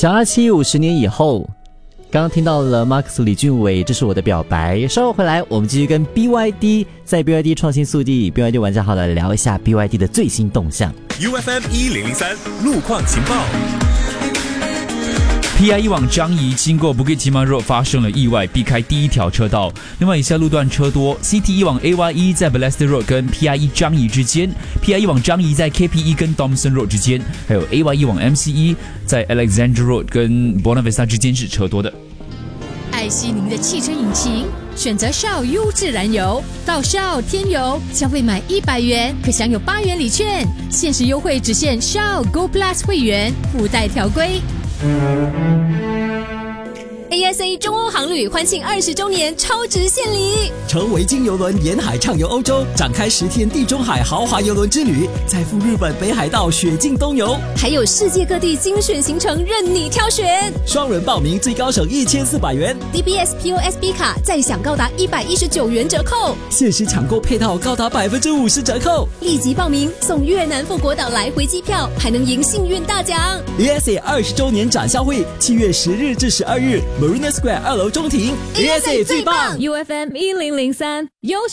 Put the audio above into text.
小阿七50年以后，刚刚听到了 Marcus 李俊伟，这是我的表白。稍后回来，我们继续跟 BYD 在 BYD 创新速递 BYD 玩家号来聊一下 BYD 的最新动向。 UFM 1003路况情报。 PIE 往樟宜经过 Bukit Timah Road 发生了意外，避开第一条车道。另外以下路段车多 CT1 往 AYE 在 Balestier Road 跟 PIE 樟宜之间， PIE 往樟宜在 KPE 跟 Thomson Road 之间，还有 AYE 往 MCE 在 Alexandra Road 跟 Buona Vista 之间是车多的。 爱惜您的汽车引擎，选择 Shell 优质燃油，到 Shell 添油，消费满100元可享有8元礼券，限时优惠只限 Shell Go Plus 会员，附带条规。ASA 中欧航旅欢庆20周年超值献礼， 乘维京邮轮沿海畅游欧洲，展开10天地中海豪华邮轮之旅，再赴日本北海道雪境东游， 还有世界各地精选行程任你挑选。 双人报名最高省1400元， DBS POSB 卡再享高达119元折扣， 限时抢购配套高达50%折扣， 立即报名送越南富国岛来回机票，还能赢幸运大奖。 ASA 20周年展销会7月10日至12日 Marina Square 2楼中庭， ASA 最棒。 UFM 1003优